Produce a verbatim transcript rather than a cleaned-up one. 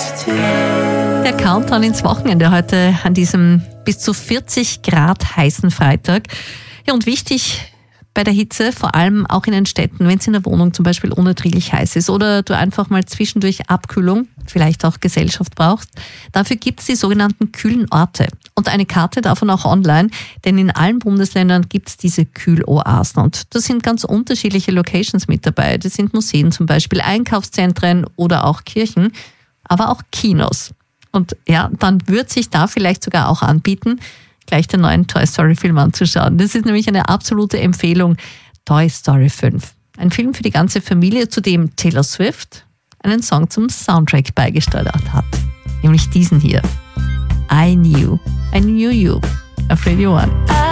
Der Countdown ins Wochenende heute an diesem bis zu vierzig Grad heißen Freitag. Ja, und wichtig bei der Hitze, vor allem auch in den Städten, wenn es in der Wohnung zum Beispiel unerträglich heiß ist oder du einfach mal zwischendurch Abkühlung, vielleicht auch Gesellschaft brauchst, dafür gibt es die sogenannten kühlen Orte. Und eine Karte davon auch online, denn in allen Bundesländern gibt es diese Kühloasen. Und da sind ganz unterschiedliche Locations mit dabei. Das sind Museen zum Beispiel, Einkaufszentren oder auch Kirchen, aber auch Kinos. Und ja, dann wird sich da vielleicht sogar auch anbieten, gleich den neuen Toy Story Film anzuschauen. Das ist nämlich eine absolute Empfehlung, Toy Story fünf. Ein Film für die ganze Familie, zu dem Taylor Swift einen Song zum Soundtrack beigesteuert hat. Nämlich diesen hier. I Knew, I Knew You auf Radio One.